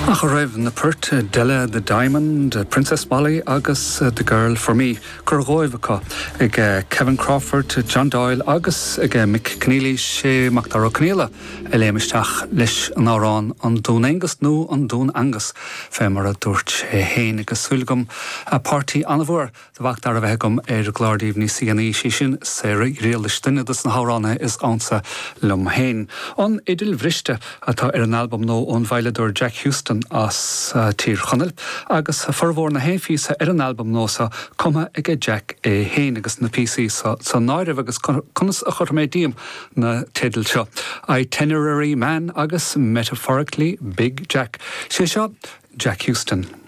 Ach raibh na pert Della the Diamond, Princess Molly agus The Girl for Me. Cur ag Kevin Crawford, John Doyle agus ag Mick Keneally sé Macdara Cnéile léimisteach leis an árán an dún Angus nó an dún Angus fé mar a dúirt héin agus sulgum a party anmhór de bhachtar a bheitgum gláirdíomh ní CNE sin séra réalistine dus na háránna is ansa lum héin. An idil bhriste atá an album nó ón bhaileador Jack Houston as tír chonel agus formhór na héinfísa an album nósa cuma ag Jack héin agus na PC sa náirih agus conas a chur méidíam na tidal seo. Itinerary Man agus Metaphorically Big Jack. Sé seo Jack Houston.